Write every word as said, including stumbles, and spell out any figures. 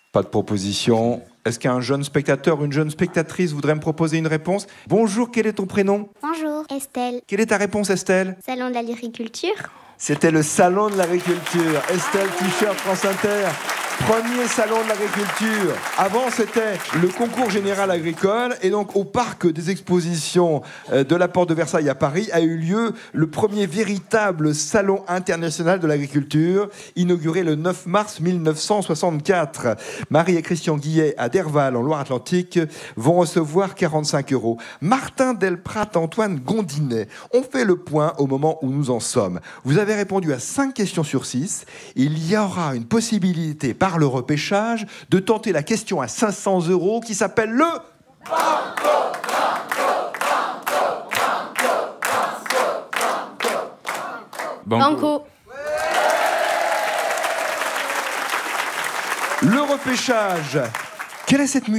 Pas de proposition. Est-ce qu'un jeune spectateur ou une jeune spectatrice voudrait me proposer une réponse? Bonjour, quel est ton prénom? Bonjour, Estelle. Quelle est ta réponse, Estelle? Salon de l'agriculture. C'était le Salon de l'agriculture. Estelle Fischer, France Inter. Premier salon de l'agriculture. Avant, c'était le concours général agricole. Et donc, au parc des expositions de la Porte de Versailles à Paris, a eu lieu le premier véritable salon international de l'agriculture, inauguré le neuf mars mille neuf cent soixante-quatre. Marie et Christian Guillet, à Derval, en Loire-Atlantique, vont recevoir quarante-cinq euros. Martin Delprat, Antoine Gondinet. On fait le point au moment où nous en sommes. Vous avez répondu à cinq questions sur six. Il y aura une possibilité, par le repêchage, de tenter la question à cinq cents euros qui s'appelle le... Banco, banco, banco, banco, Banco. Le repêchage. Quelle est cette musique ?